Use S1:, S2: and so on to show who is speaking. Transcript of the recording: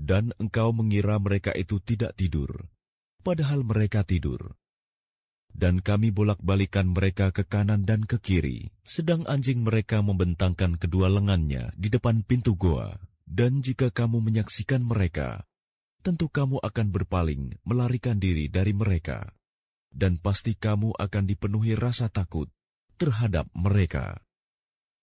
S1: dan engkau mengira mereka itu tidak tidur, padahal mereka tidur. Dan kami bolak-balikan mereka ke kanan dan ke kiri, sedang anjing mereka membentangkan kedua lengannya di depan pintu goa. Dan jika kamu menyaksikan mereka, tentu kamu akan berpaling, melarikan diri dari mereka. Dan pasti kamu akan dipenuhi rasa takut terhadap mereka.